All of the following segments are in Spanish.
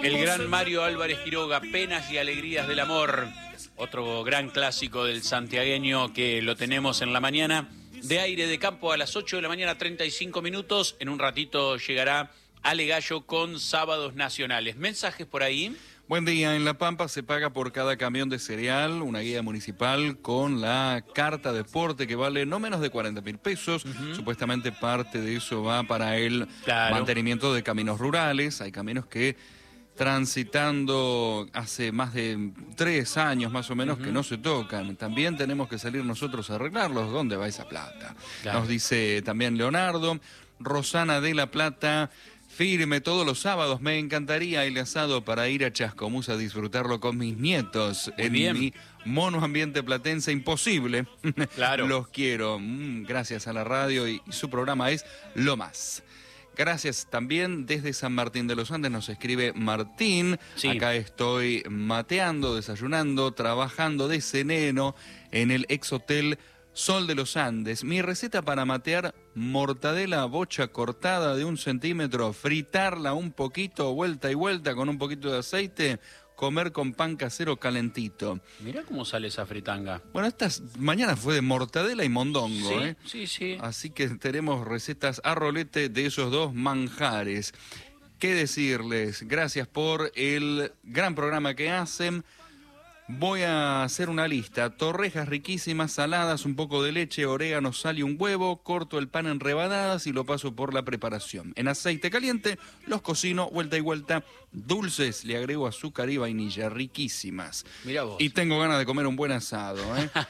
El gran Mario Álvarez Quiroga, Penas y Alegrías del Amor, otro gran clásico del santiagueño que lo tenemos en la mañana de Aire de Campo a las 8 de la mañana, 35 minutos. En un ratito llegará Ale Gallo con Sábados Nacionales. ¿Mensajes por ahí? Buen día. En La Pampa se paga por cada camión de cereal una guía municipal con la carta deporte que vale no menos de 40.000 pesos. Supuestamente parte de eso va para el mantenimiento de caminos rurales. Hay caminos que transitando hace más de 3 años más o menos que no se tocan. También tenemos que salir nosotros a arreglarlos. ¿Dónde va esa plata? Nos dice también Leonardo. Rosana de La Plata: firme todos los sábados, me encantaría el asado para ir a Chascomús a disfrutarlo con mis nietos. Mi mono ambiente platense, imposible. Claro. Los quiero. Gracias a la radio y su programa es lo más. Gracias también desde San Martín de los Andes nos escribe Martín. Sí. Acá estoy mateando, desayunando, trabajando de sereno en el ex hotel Sol de los Andes. Mi receta para matear: mortadela bocha cortada de 1 centímetro, fritarla un poquito, vuelta y vuelta con un poquito de aceite, comer con pan casero calentito. Mirá cómo sale esa fritanga. Bueno, mañana fue de mortadela y mondongo, Sí, sí. Así que tenemos recetas a rolete de esos dos manjares. ¿Qué decirles? Gracias por el gran programa que hacen. Voy a hacer una lista: torrejas riquísimas, saladas, un poco de leche, orégano, sal y un huevo. Corto el pan en rebanadas y lo paso por la preparación. En aceite caliente los cocino vuelta y vuelta. Dulces, le agrego azúcar y vainilla, riquísimas. Mirá vos. Y tengo ganas de comer un buen asado,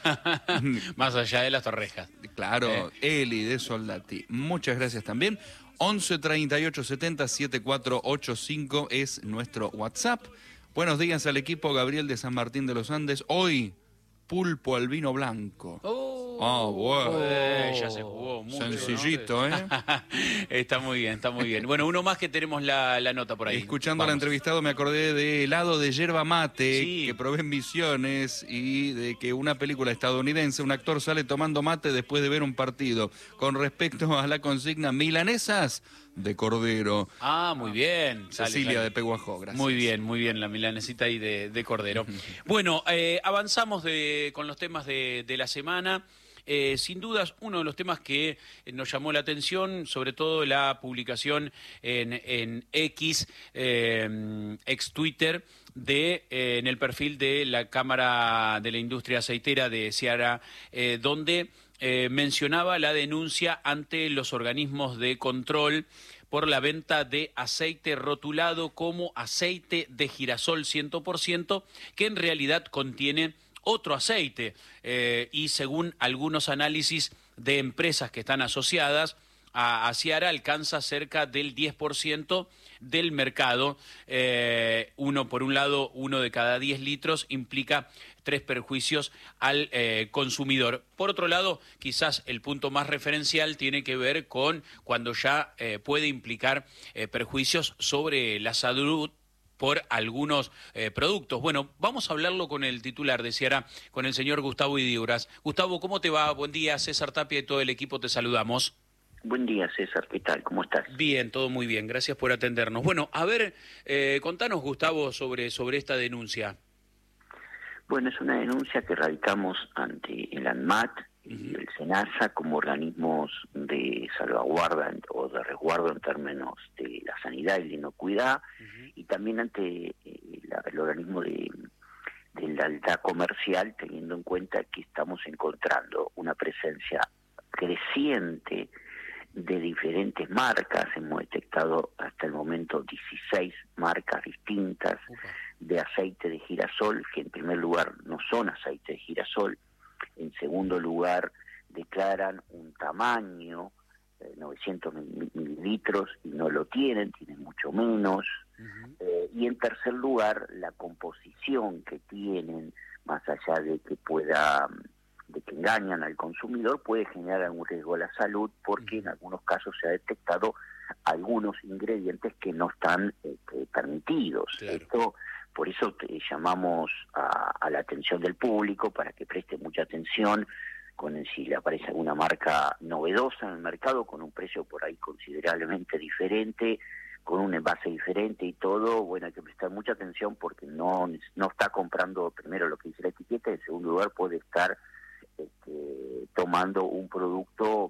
Más allá de las torrejas. Claro, Eli de Soldati. Muchas gracias también. 11 38 70 7485 es nuestro WhatsApp. Buenos días al equipo. Gabriel de San Martín de los Andes. Hoy, pulpo al vino blanco. Bueno. Ya se jugó mucho. Sencillito, ¿no? Está muy bien, está muy bien. Bueno, uno más que tenemos la nota por ahí. Escuchando al entrevistado me acordé de helado de yerba mate que probé en Misiones y de que una película estadounidense, un actor sale tomando mate después de ver un partido. Con respecto a la consigna, milanesas de cordero. Muy bien. Cecilia de Peguajó, gracias. Muy bien, la milanesita ahí de cordero. Bueno, avanzamos con los temas de la semana. Sin dudas, uno de los temas que nos llamó la atención, sobre todo la publicación en X, ex Twitter, en el perfil de la Cámara de la Industria Aceitera de Ceará, donde mencionaba la denuncia ante los organismos de control por la venta de aceite rotulado como aceite de girasol 100%, que en realidad contiene otro aceite, y según algunos análisis de empresas que están asociadas a Ceará, alcanza cerca del 10% del mercado. Por un lado, 1 de cada 10 litros implica 3 perjuicios al consumidor. Por otro lado, quizás el punto más referencial tiene que ver con cuando ya puede implicar perjuicios sobre la salud por algunos productos. Bueno, vamos a hablarlo con el titular de Ceará, con el señor Gustavo Idígoras. Gustavo, ¿cómo te va? Buen día, César Tapia y todo el equipo te saludamos. Buen día, César, ¿qué tal? ¿Cómo estás? Bien, todo muy bien, gracias por atendernos. Bueno, a ver, contanos, Gustavo, sobre esta denuncia. Bueno, es una denuncia que radicamos ante el ANMAT y el SENASA como organismos de salvaguarda o de resguardo en términos de la sanidad y la inocuidad, y también ante el organismo de la alta comercial, teniendo en cuenta que estamos encontrando una presencia creciente de diferentes marcas. Hemos detectado hasta el momento 16 marcas distintas de aceite de girasol, que en primer lugar no son aceite de girasol, en segundo lugar declaran un tamaño, 900 mililitros, y no lo tienen mucho menos, y en tercer lugar la composición que tienen, más allá de que engañan al consumidor, puede generar algún riesgo a la salud, porque en algunos casos se ha detectado algunos ingredientes que no están permitidos. Claro. Por eso llamamos a la atención del público para que preste mucha atención si le aparece alguna marca novedosa en el mercado con un precio por ahí considerablemente diferente, con un envase diferente y todo, bueno, hay que prestar mucha atención porque no está comprando primero lo que dice la etiqueta, y en segundo lugar puede estar comprando un producto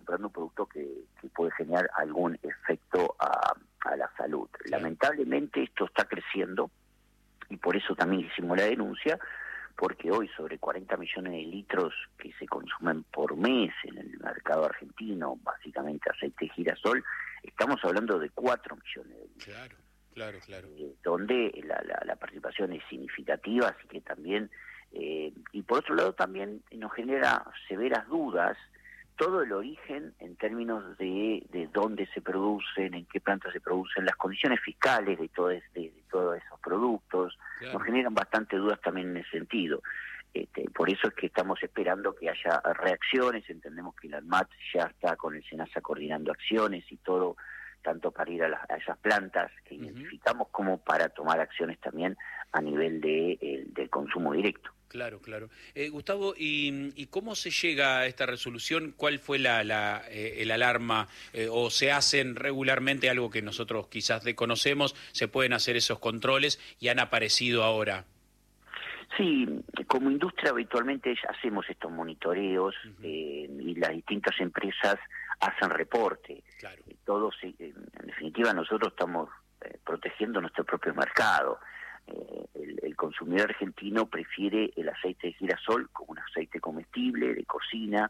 que puede generar algún efecto a la salud. Sí. Lamentablemente esto está creciendo y por eso también hicimos la denuncia, porque hoy sobre 40 millones de litros que se consumen por mes en el mercado argentino, básicamente aceite de girasol, estamos hablando de 4 millones de litros. Claro. Donde la participación es significativa, así que también, y por otro lado también nos genera severas dudas todo el origen en términos de dónde se producen, en qué plantas se producen, las condiciones fiscales de todos esos productos, claro. Nos generan bastante dudas también en ese sentido. Por eso es que estamos esperando que haya reacciones, entendemos que la ANMAT ya está con el SENASA coordinando acciones y todo, tanto para ir a esas plantas que identificamos como para tomar acciones también a nivel del consumo directo. Claro. Gustavo, ¿y cómo se llega a esta resolución? ¿Cuál fue el alarma? ¿O se hacen regularmente algo que nosotros quizás desconocemos? ¿Se pueden hacer esos controles y han aparecido ahora? Sí, como industria habitualmente hacemos estos monitoreos y las distintas empresas hacen reporte. Claro. Todos, en definitiva, nosotros estamos protegiendo nuestro propio mercado. El consumidor argentino prefiere el aceite de girasol como un aceite comestible, de cocina.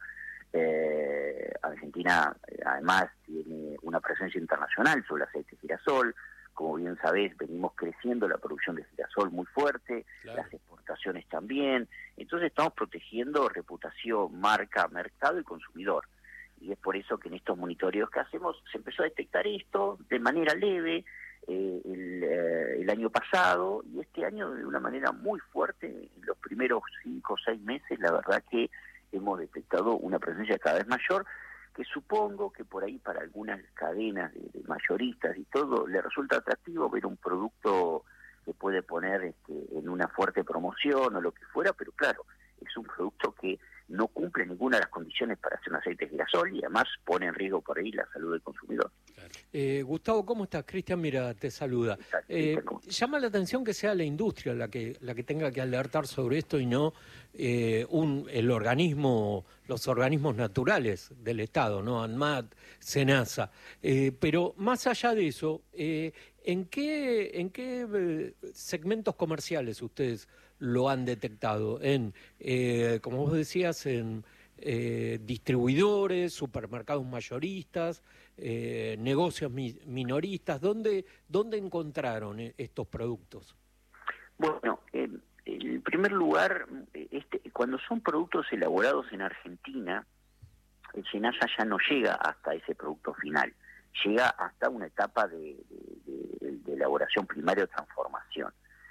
Argentina además tiene una presencia internacional sobre el aceite de girasol. Como bien sabés, venimos creciendo la producción de girasol muy fuerte, claro. Las exportaciones también. Entonces estamos protegiendo reputación, marca, mercado y consumidor. Y es por eso que en estos monitoreos que hacemos se empezó a detectar esto de manera leve, el año pasado, y este año de una manera muy fuerte. En los primeros 5 o 6 meses la verdad que hemos detectado una presencia cada vez mayor, que supongo que por ahí para algunas cadenas de mayoristas y todo le resulta atractivo ver un producto que puede poner en una fuerte promoción o lo que fuera, pero claro, es un producto que no cumple ninguna de las condiciones para hacer un aceite de girasol y además pone en riesgo por ahí la salud del consumidor. Gustavo, ¿cómo estás? Cristian, mira, te saluda. Llama la atención que sea la industria la que tenga que alertar sobre esto y no los organismos naturales del Estado, ¿no? ANMAT, SENASA. Pero más allá de eso, ¿en qué segmentos comerciales ustedes lo han detectado? Como vos decías, en distribuidores, supermercados mayoristas, negocios minoristas. ¿Dónde encontraron estos productos? Bueno, en primer lugar, cuando son productos elaborados en Argentina, el SENASA ya no llega hasta ese producto final, llega hasta una etapa de elaboración primaria o transformación.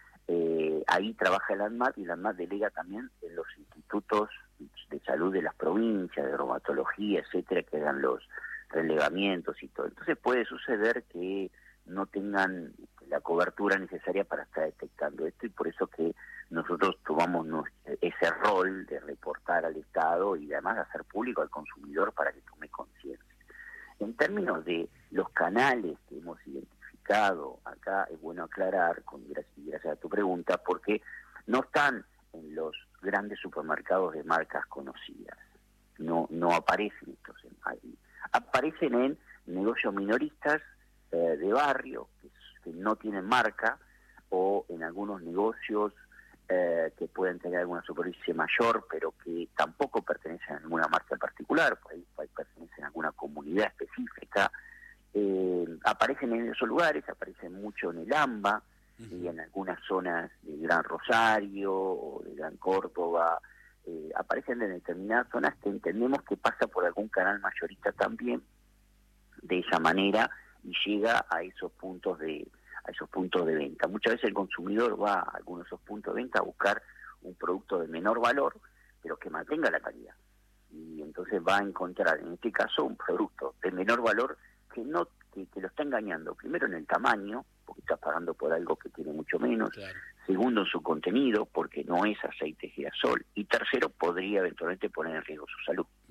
Ahí trabaja el ANMAT y el ANMAT delega también en los institutos de salud de las provincias, de bromatología, etcétera, que hagan los relevamientos y todo. Entonces puede suceder que no tengan la cobertura necesaria para estar detectando esto, y por eso que nosotros tomamos ese rol de reportar al Estado y además de hacer público al consumidor para que tome conciencia. En términos de los canales que hemos identificado, acá es bueno aclarar, gracias a tu pregunta, porque no están en los grandes supermercados de marcas conocidas, no aparecen estos ahí. Aparecen en negocios minoristas de barrio que no tienen marca, o en algunos negocios que pueden tener alguna superficie mayor pero que tampoco pertenecen a ninguna marca en particular, por ahí pertenecen a alguna comunidad específica. Aparecen en esos lugares, aparecen mucho en el AMBA y en algunas zonas de Gran Rosario o de Gran Córdoba. Aparecen en determinadas zonas que entendemos que pasa por algún canal mayorista también de esa manera y llega a esos puntos de venta. Muchas veces el consumidor va a algunos de esos puntos de venta a buscar un producto de menor valor, pero que mantenga la calidad. Y entonces va a encontrar, en este caso, un producto de menor valor que lo está engañando, primero en el tamaño, porque está pagando por algo que tiene mucho menos, claro. Segundo, en su contenido, porque no es aceite de girasol, y tercero, podría eventualmente poner en riesgo su salud.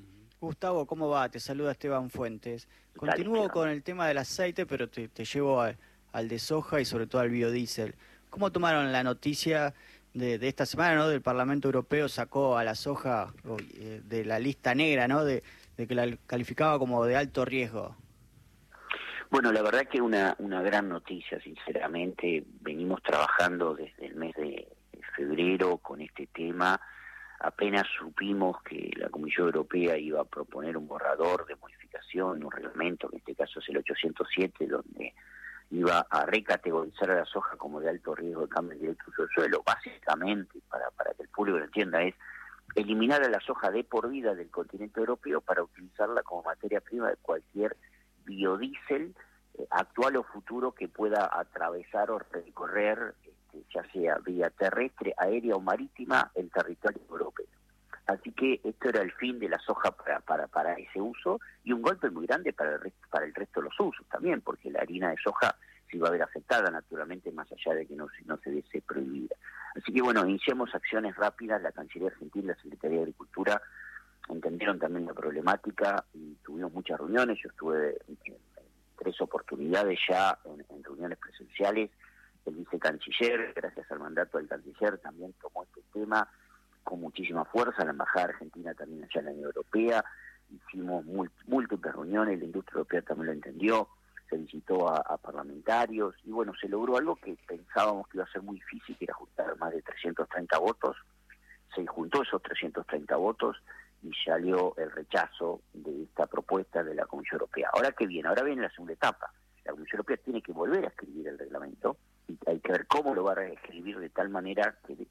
Gustavo, ¿cómo va? Te saluda Esteban Fuentes. Continúo con el tema del aceite, pero te llevo al de soja y sobre todo al biodiesel. ¿Cómo tomaron la noticia de esta semana, ¿no? Del Parlamento Europeo sacó a la soja de la lista negra, ¿no? De que la calificaba como de alto riesgo. Bueno, la verdad que una gran noticia, sinceramente. Venimos trabajando desde el mes de febrero con este tema. Apenas supimos que la Comisión Europea iba a proponer un borrador de modificación, un reglamento, en este caso es el 807, donde iba a recategorizar a la soja como de alto riesgo de cambio directo de suelo. Básicamente, para que el público lo entienda, es eliminar a la soja de por vida del continente europeo para utilizarla como materia prima de cualquier biodiesel actual o futuro que pueda atravesar o recorrer, ya sea vía terrestre, aérea o marítima, el territorio europeo. Así que esto era el fin de la soja para ese uso, y un golpe muy grande para el resto de los usos también, porque la harina de soja se iba a ver afectada naturalmente, más allá de que no se diese prohibida. Así que bueno, iniciamos acciones rápidas. La Cancillería Argentina y la Secretaría de Agricultura entendieron también la problemática y tuvimos muchas reuniones. Yo estuve en 3 oportunidades ya en reuniones presenciales. El vicecanciller, gracias al mandato del canciller, también tomó este tema con muchísima fuerza. La Embajada Argentina también allá en la Unión Europea. Hicimos múltiples reuniones, la industria europea también lo entendió, se visitó a parlamentarios y bueno, se logró algo que pensábamos que iba a ser muy difícil, que era juntar más de 330 votos. Se juntó esos 330 votos y salió el rechazo de esta propuesta de la Comisión Europea. Ahora qué viene, ahora viene la segunda etapa. La Comisión Europea tiene que volver a escribir el reglamento y hay que ver cómo lo va a escribir de tal manera que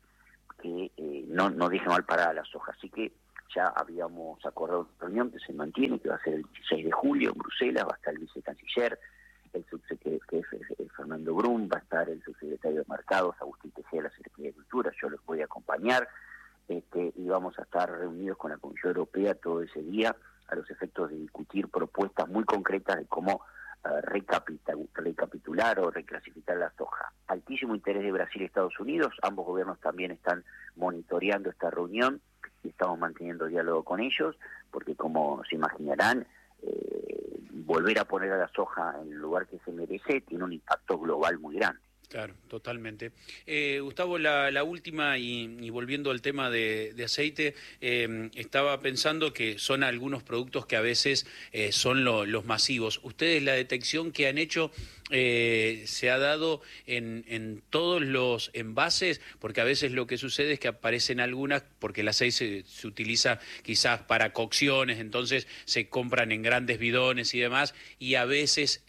no deje mal parada la soja. Así que ya habíamos acordado una reunión que se mantiene, que va a ser el 16 de julio en Bruselas. Va a estar el vicecanciller, el subsecretario Fernando Brum, va a estar el subsecretario de Mercados, Agustín Tejeda, de la Secretaría de Cultura. Yo los voy a acompañar y vamos a estar reunidos con la Comisión Europea todo ese día a los efectos de discutir propuestas muy concretas de cómo recapitular o reclasificar la soja. Altísimo interés de Brasil y Estados Unidos. Ambos gobiernos también están monitoreando esta reunión y estamos manteniendo diálogo con ellos, porque como se imaginarán, volver a poner a la soja en el lugar que se merece tiene un impacto global muy grande. Claro, totalmente. Gustavo, la última, y volviendo al tema de aceite, estaba pensando que son algunos productos que a veces son los masivos. ¿Ustedes la detección que han hecho se ha dado en todos los envases? Porque a veces lo que sucede es que aparecen algunas, porque el aceite se utiliza quizás para cocciones, entonces se compran en grandes bidones y demás, y a veces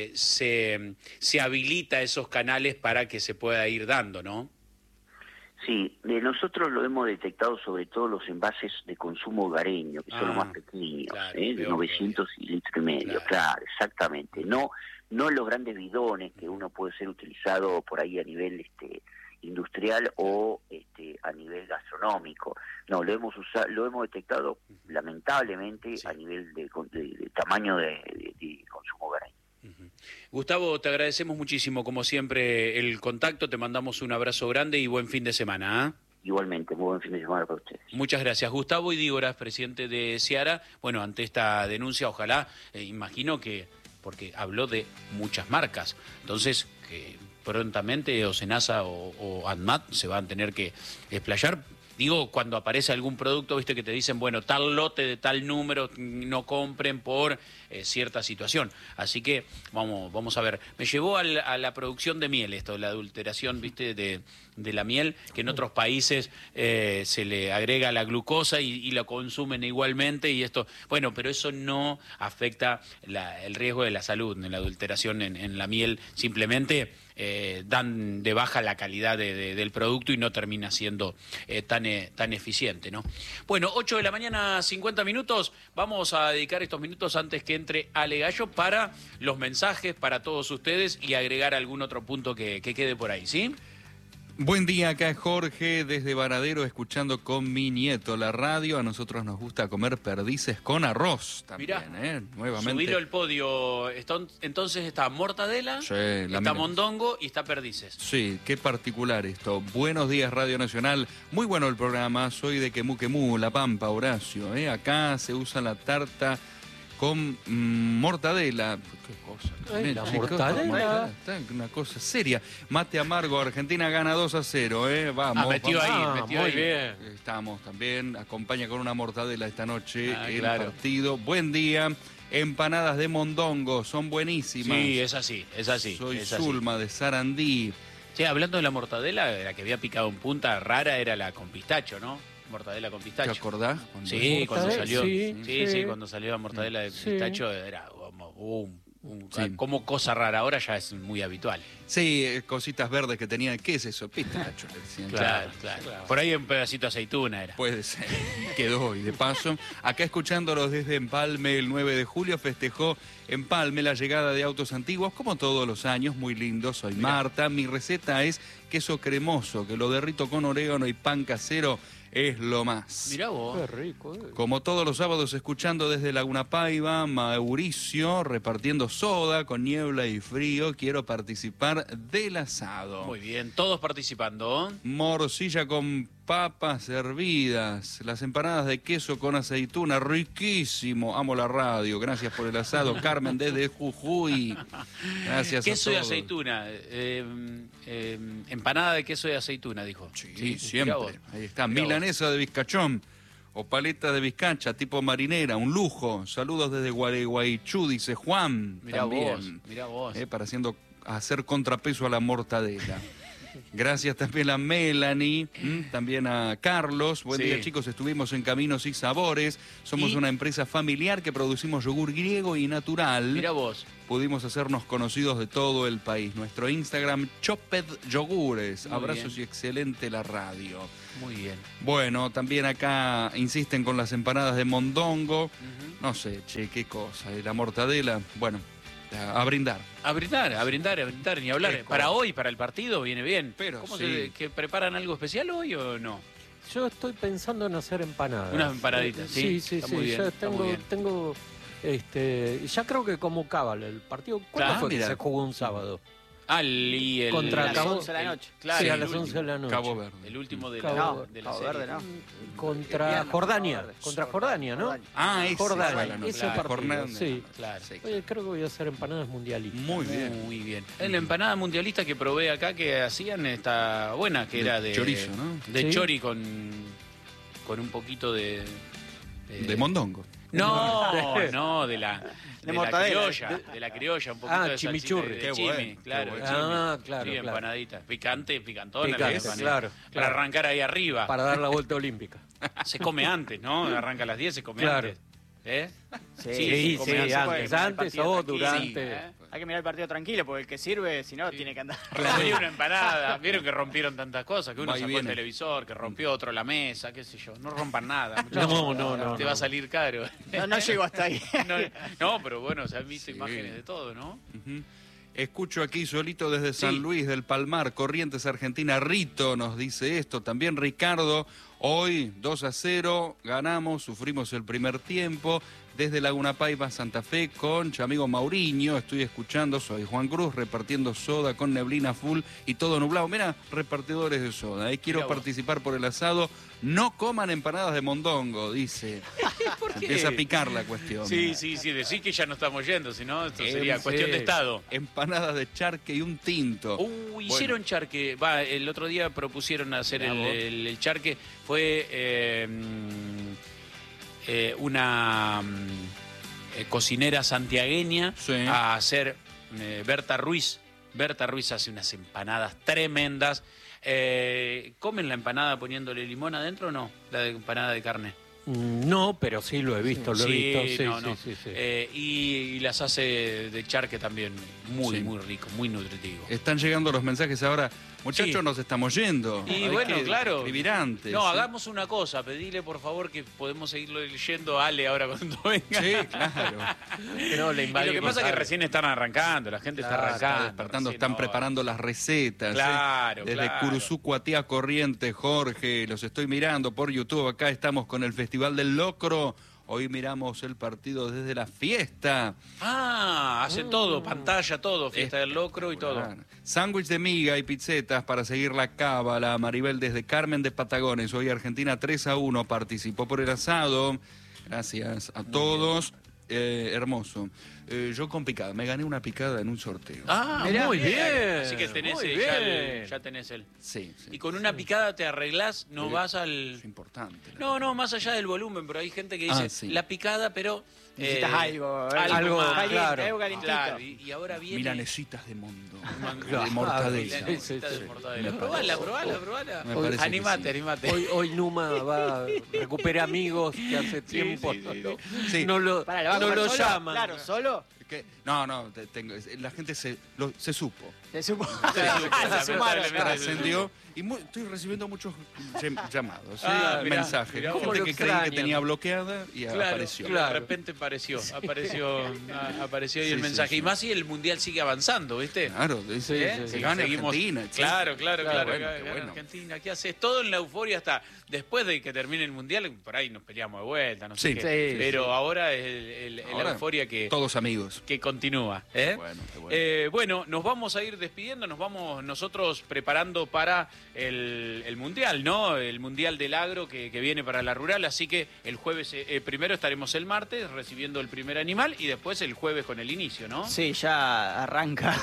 se habilita esos canales para que se pueda ir dando, ¿no? Sí, nosotros lo hemos detectado sobre todo los envases de consumo hogareño, que son los más pequeños, claro, de 900 litros y medio, claro, exactamente. No los grandes bidones que uno puede ser utilizado por ahí a nivel industrial o a nivel gastronómico. No, lo hemos detectado lamentablemente a nivel de tamaño de consumo hogareño. Gustavo, te agradecemos muchísimo, como siempre, el contacto. Te mandamos un abrazo grande y buen fin de semana. Igualmente, muy buen fin de semana para ustedes. Muchas gracias. Gustavo Idígoras, presidente de Seara. Bueno, ante esta denuncia, ojalá, imagino que, porque habló de muchas marcas, entonces que prontamente o Senasa o ANMAT se van a tener que explayar. Digo, cuando aparece algún producto, viste que te dicen, bueno, tal lote de tal número, no compren por cierta situación. Así que vamos a ver. Me llevó a la producción de miel esto, la adulteración, viste, de la miel, que en otros países se le agrega la glucosa y la consumen igualmente, y esto, bueno, pero eso no afecta el riesgo de la salud en la adulteración en la miel, simplemente dan de baja la calidad del producto y no termina siendo tan eficiente, ¿no? Bueno, 8 de la mañana, 50 minutos. Vamos a dedicar estos minutos antes que entre Ale Gallo para los mensajes para todos ustedes y agregar algún otro punto que quede por ahí, ¿sí? Buen día, acá es Jorge desde Varadero escuchando con mi nieto la radio. A nosotros nos gusta comer perdices con arroz también. Mirá, nuevamente. Subilo al podio. Entonces está mortadela, Sí, está mondongo y está perdices. Sí, qué particular esto. Buenos días, Radio Nacional. Muy bueno el programa. Soy de Quemú, La Pampa, Horacio. Acá se usa la tarta con mortadela. ¿Qué cosa? Ay, la mortadela. Está una cosa seria. Mate amargo, Argentina gana 2-0, Vamos. Metió vamos. ahí, metió muy ahí. bien. Estamos también. Acompaña con una mortadela esta noche el claro. partido. Buen día. Empanadas de mondongo, son buenísimas. Sí, es así, es así. Soy es así. Zulma de Sarandí. Che, hablando de la mortadela, la que había picado en punta rara era la con pistacho, ¿no? Mortadela con ¿Te pistacho. acordás? Sí, cuando Mortadela, salió. sí, sí. Cuando salió la mortadela de Sí. pistacho era como Sí. como cosa rara. Ahora ya es muy habitual. Sí, cositas verdes que tenía. ¿Qué es eso? Pistacho, le decían. Claro. Por ahí un pedacito de aceituna era. Puede ser. Quedó. Y de paso, acá escuchándolos desde Empalme, el 9 de julio festejó Empalme la llegada de autos antiguos, como todos los años. Muy lindo. Soy Marta. Mi receta es queso cremoso, que lo derrito con orégano y pan casero. Es lo más. Mirá vos. Qué rico. Como todos los sábados, escuchando desde Laguna Paiva, Mauricio, repartiendo soda con niebla y frío. Quiero participar del asado. Muy bien, todos participando. Morcilla con papas hervidas, las empanadas de queso con aceituna, riquísimo. Amo la radio, gracias por el asado. Carmen desde Jujuy. Gracias Queso a y todos. aceituna. Empanada de queso y aceituna, dijo. Sí, Mirá siempre. vos. Ahí está, Mirá milanesa de bizcachón o paleta de bizcacha tipo marinera, un lujo. Saludos desde Gualeguaychú, dice Juan. Mirá también. vos. Para hacer contrapeso a la mortadela. Gracias también a Melanie, también a Carlos. Buen Sí. día, chicos. Estuvimos en Caminos y Sabores. Somos ¿Y? una empresa familiar que producimos yogur griego y natural. Mirá vos. Pudimos hacernos conocidos de todo el país. Nuestro Instagram, Choped Yogures. Muy Abrazos bien. y excelente la radio. Muy bien. Bueno, también acá insisten con las empanadas de mondongo. No sé, che, qué cosa. La mortadela, bueno, a brindar. A brindar, ni hablar. Eco. Para hoy, para el partido, viene bien. Pero ¿Cómo sí. que preparan algo especial hoy o no? Yo estoy pensando en hacer empanadas. Unas empanaditas, ¿sí? Sí, Está muy bien, ya está muy bien. tengo ya creo que como cábala el partido. ¿Cuándo Claro, fue mira. que se jugó un sábado? Y el... Contra A las Cabo- 11 de la noche. Claro, Sí, a el las último. 11 de la noche. Cabo Verde. El último de Cabo- la, No, de la Cabo serie. Verde, ¿no? Contra Viernes, Jordania. Cabo Verde. Contra Jordania, ¿no? Ah, ese. Jordania, Bueno, ese claro, partido, jornada- sí. Claro. Sí. Oye, creo que voy a hacer empanadas mundialistas. Muy bien. Muy bien. La empanada mundialista que probé acá que hacían está buena, que De era de chorizo, ¿no? De Sí. chori con un poquito De mondongo. No, de la mortadela. criolla, de la criolla, un poquito Ah, de salsita chimichurri. de Qué chimi, bueno, claro, qué de bueno. chimi. Ah, claro, Sí, claro. empanadita, picantona la Picante, empanada. claro, Para claro. arrancar ahí arriba. Para dar la vuelta olímpica. Se come antes, ¿no? Arranca a las 10, se come Claro. antes. ¿Eh? Sí, Sí, come sí, antes, antes, puede, antes partido o tranquilo. durante. Sí, ¿eh? Hay que mirar el partido tranquilo, porque el que sirve, si no, tiene que andar. Rompí una empanada. Vieron que rompieron tantas cosas, que uno Va y sacó el viene. televisor, que rompió otro la mesa, qué sé yo. No rompan nada. No, muchachos. Te va a salir caro. No llego hasta ahí. No, pero bueno, se han visto Sí. imágenes de todo, ¿no? Ujú. Escucho aquí solito desde San Sí. Luis del Palmar, Corrientes, Argentina. Rito nos dice esto. También Ricardo, hoy 2-0, ganamos, sufrimos el primer tiempo. Desde Laguna Paiva, Santa Fe, con amigo Mauriño, estoy escuchando, soy Juan Cruz, repartiendo soda con neblina full y todo nublado. Mira, repartidores de soda, quiero Mirá vos. participar por el asado. No coman empanadas de mondongo, dice. ¿Por Se empieza a picar la cuestión. Sí, decir que ya no estamos yendo, si no, esto sería cuestión de estado. Empanadas de charque y un tinto. Hicieron charque, el otro día propusieron hacer Mirá vos. el charque, fue una cocinera santiagueña Sí. a hacer Berta Ruiz. Berta Ruiz hace unas empanadas tremendas. ¿Comen la empanada poniéndole limón adentro o no? La de empanada de carne. No, pero sí lo he visto, lo he visto. Sí, no, sí, no. sí, sí. Y las hace de charque también muy, Sí. muy rico, muy nutritivo. Están llegando los mensajes ahora Muchachos, nos estamos yendo. Y Hay bueno, que claro. escribir antes. No, hagamos una cosa, pedile por favor que podemos seguirlo leyendo a Ale ahora cuando venga. Sí, claro. No, le Y lo que pasa es que recién están arrancando, la gente está arrancando. Están despertando, recién están ahora. preparando las recetas. Claro, Desde claro. Curuzú a Tía Corrientes, Jorge, los estoy mirando por YouTube. Acá estamos con el Festival del Locro. Hoy miramos el partido desde la fiesta. Hacen todo, pantalla, todo, fiesta del locro y todo. Bueno, sándwich de miga y pizzetas para seguir la cábala. Maribel desde Carmen de Patagones. Hoy Argentina 3-1 participó por el asado. Gracias a todos. Hermoso. Yo con picada, me gané una picada en un sorteo. Mirá, muy bien. Así que tenés muy bien. ya tenés el. Sí, sí. Y con una picada te arreglás, no Sí. vas al. Es importante. No, más allá del volumen, pero hay gente que dice Sí. la picada, pero. Necesitas algo, algo más. caliente, claro. algo calentito. Claro, y ahora viene. Milanesitas de mundo. Claro, De mortadela. sí, Milanesitas de sí. mortadela. Me Probala. Me parece que Animate. Hoy Numa va a recuperar amigos que hace tiempo Sí. no lo, Pará, ¿la va a no comer lo solo? llaman. Claro, ¿solo? La gente se supo. Se supo. se sumaron. Trascendió. Y estoy recibiendo muchos llamados, Mirá, mensajes. mirá, Gente cómo lo que creí que extrañan. tenía bloqueada y apareció. De repente apareció ahí el Sí, mensaje. sí, Y sí. más si el mundial sigue avanzando, ¿viste? Claro, dice, sí, se sí. gana Seguimos- Argentina. Claro. Bueno, Gana qué bueno. Argentina, ¿qué haces? Todo en la euforia hasta después de que termine el mundial, por ahí nos peleamos de vuelta, no sé Sí, qué. sí, Pero sí. ahora es la Ahora, euforia que Todos amigos. continúa. Bueno, qué bueno. Bueno, nos vamos a ir despidiendo, nos vamos nosotros preparando para el mundial, ¿no? El mundial del agro que viene para la rural, así que el jueves, primero estaremos el martes recibiendo el primer animal y después el jueves con el inicio, ¿no? Sí, ya arranca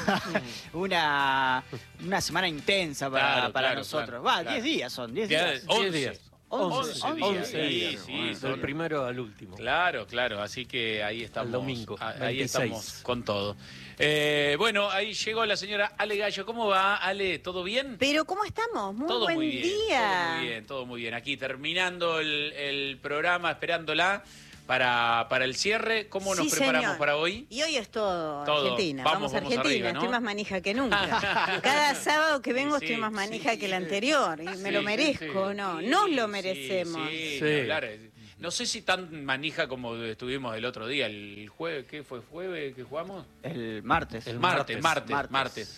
una semana intensa para Claro, nosotros. claro, 10 días son, 10 Ya, días. 11 días. 11 días. días. Sí, Bueno, son- Del primero al último. Claro, así que ahí estamos. Al domingo, Ahí 26. estamos con todo. Bueno, ahí llegó la señora Ale Gallo. ¿Cómo va, Ale? ¿Todo bien? Pero ¿cómo estamos? Muy Todo buen muy bien. día. Todo muy bien. Aquí terminando el programa, esperándola para el cierre. ¿Cómo nos Sí, preparamos señor. para hoy? Y hoy es todo, Todo. Argentina. Vamos Argentina. arriba, ¿no? Estoy más manija que nunca. Cada sábado que vengo Sí, estoy más sí, manija sí. que el anterior. Y me lo Sí, merezco, sí, ¿no? sí, Nos lo sí, merecemos. Sí, Sí. ni hablar. No sé si tan manija como estuvimos el otro día, el jueves, ¿qué fue? ¿Jueves que jugamos? El martes. El Martes. Martes.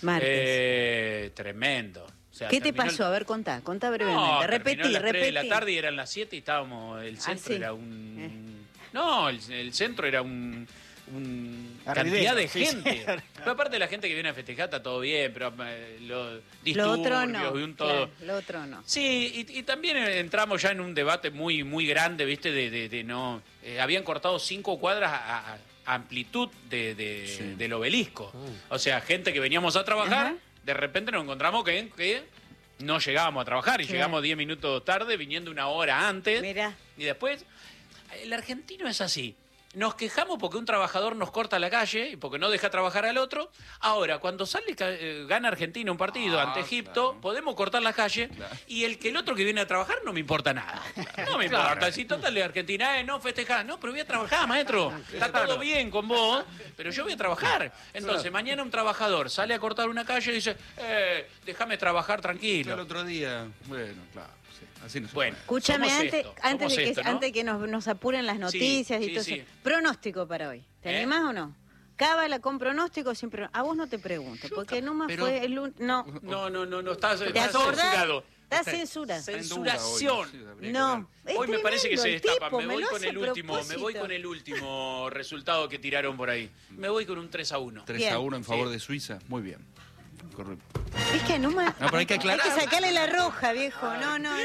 Tremendo. O sea, ¿Qué te terminó pasó? A ver, contá brevemente. No, terminó Repetí, a las 3 de la repetí. tarde y eran las 7 y estábamos, el centro sí. era un... No, el centro era un Ardidero, cantidad de sí, gente. sí. Pero aparte de la gente que viene a festejar está todo bien, pero los Lo disturbios otro no. y un todo... Claro, lo otro no. Sí, y también entramos ya en un debate muy muy grande, ¿viste? De no... habían cortado 5 cuadras a amplitud del obelisco. O sea, gente que veníamos a trabajar, Ajá. de repente nos encontramos que no llegábamos a trabajar y Claro. llegamos 10 minutos tarde, viniendo una hora antes. Mirá. Y después, el argentino es así. Nos quejamos porque un trabajador nos corta la calle y porque no deja trabajar al otro. Ahora, cuando gana Argentina un partido ante Egipto, claro. podemos cortar la calle y el otro que viene a trabajar no me importa nada. No me importa. Si total de Argentina, no festejás. No, pero voy a trabajar, maestro. Está todo bien con vos, pero yo voy a trabajar. Entonces, mañana un trabajador sale a cortar una calle y dice, déjame trabajar El tranquilo. otro día, bueno, claro, sí, así no se Bueno. puede. Escúchame, Somos antes, esto, antes, somos de que, esto, ¿no? antes que nos apuren las noticias y sí, todo sí. eso. Pronóstico para hoy. ¿Te ¿Eh? animás o no? Cábala con pronóstico siempre. A vos no te pregunto, porque Numa pero- fue el no. No, estás ¿Te estás acordás? censurado. Está censura. Está en duda hoy, Censuración. sí, habría que No. ver. Es Hoy me parece que se tremendo el destapa. tipo, Me voy lo con hace el a último, me voy propósito. con el último resultado que tiraron por ahí. Me voy con un 3-1. 3-1 en favor Sí. de Suiza, muy bien. Correcto. Es que Numa. No, pero hay que aclarar. Hay que sacarle la roja, viejo. No. No,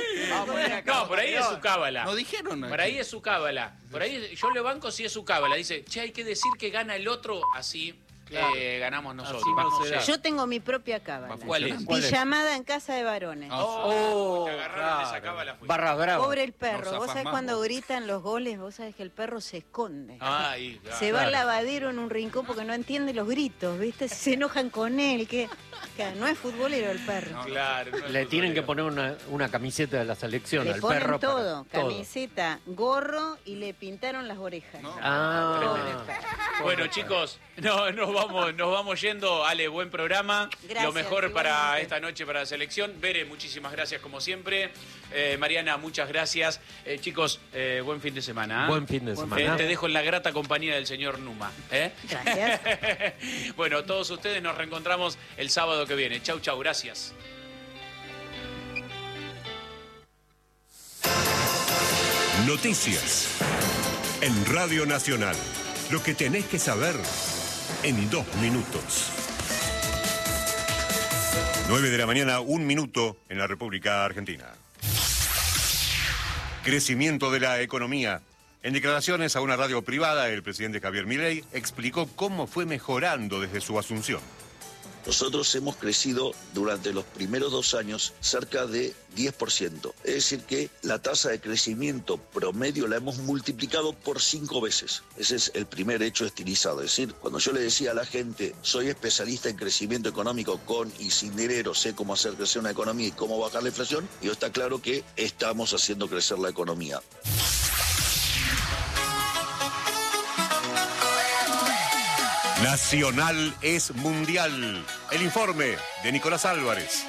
por ahí es su cábala. No dijeron. Por ahí es su cábala. Por ahí yo le banco si es su cábala. Dice, che, hay que decir que gana el otro, así ganamos nosotros. Así no Vamos será. a- Yo tengo mi propia cábala. ¿Cuál es? Pijamada en casa de varones. Oh, te agarraron esa cábala. Fue. Barra brava. Pobre el perro. Nos Vos sabés afamamos. cuando gritan los goles, vos sabés que el perro se esconde. Ay, Se va al lavadero en un rincón porque no entiende los gritos, ¿viste? Se enojan con él. No es futbolero el perro. No, claro. No Le tienen que poner una camiseta de la selección Le al ponen perro. todo, camiseta, gorro y le pintaron las orejas. No. Ah, Bueno, chicos, nos vamos yendo. Ale, buen programa. Gracias, Lo mejor para igualmente. esta noche para la selección. Bere, muchísimas gracias como siempre. Mariana, muchas gracias. Chicos, buen fin de semana. buen fin de semana. Te dejo en la grata compañía del señor Numa. Gracias. Bueno, todos ustedes nos reencontramos el sábado que viene. Chau, chau, gracias. Noticias en Radio Nacional. Lo que tenés que saber en 2 minutos. 9 de la mañana, 1 minuto en la República Argentina. Crecimiento de la economía. En declaraciones a una radio privada, el presidente Javier Milei explicó cómo fue mejorando desde su asunción. Nosotros hemos crecido durante los primeros 2 años cerca de 10%. Es decir que la tasa de crecimiento promedio la hemos multiplicado por 5 veces. Ese es el primer hecho estilizado. Es decir, cuando yo le decía a la gente, soy especialista en crecimiento económico con y sin dinero, sé cómo hacer crecer una economía y cómo bajar la inflación, y está claro que estamos haciendo crecer la economía. Nacional es mundial. El informe de Nicolás Álvarez.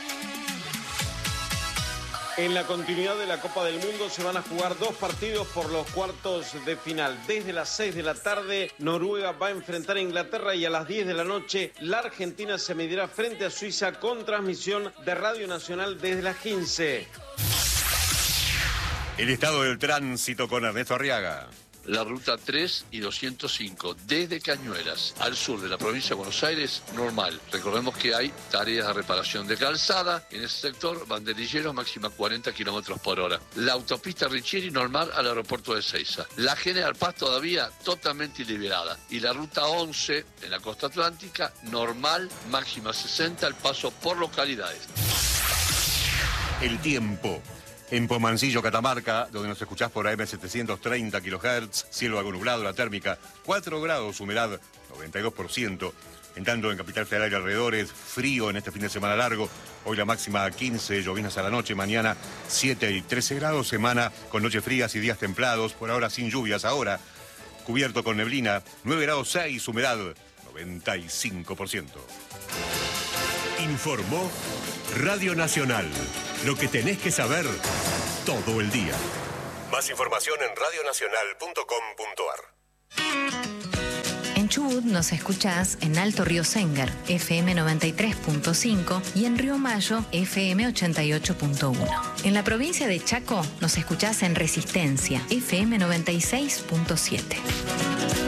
En la continuidad de la Copa del Mundo se van a jugar 2 partidos por los cuartos de final. Desde las 6 de la tarde, Noruega va a enfrentar a Inglaterra y a las 10 de la noche, la Argentina se medirá frente a Suiza con transmisión de Radio Nacional desde las 15. El estado del tránsito con Ernesto Arriaga. La ruta 3 y 205, desde Cañuelas al sur de la provincia de Buenos Aires, normal. Recordemos que hay tareas de reparación de calzada. En ese sector, banderilleros máxima 40 kilómetros por hora. La autopista Richieri normal al aeropuerto de Ezeiza. La General Paz todavía totalmente liberada. Y la ruta 11 en la costa atlántica, normal, máxima 60, el paso por localidades. El tiempo. En Pomancillo, Catamarca, donde nos escuchás por AM 730 kHz, cielo algo nublado, la térmica 4 grados, humedad 92%. En tanto, en Capital Federal y alrededores, frío en este fin de semana largo. Hoy la máxima 15, llovinas a la noche, mañana 7 y 13 grados, semana con noches frías y días templados, por ahora sin lluvias, ahora cubierto con neblina, 9 grados 6, humedad 95%. Informó Radio Nacional. Lo que tenés que saber todo el día. Más información en radionacional.com.ar. En Chubut nos escuchás en Alto Río Sengar, FM 93.5 y en Río Mayo, FM 88.1. En la provincia de Chaco nos escuchás en Resistencia, FM 96.7.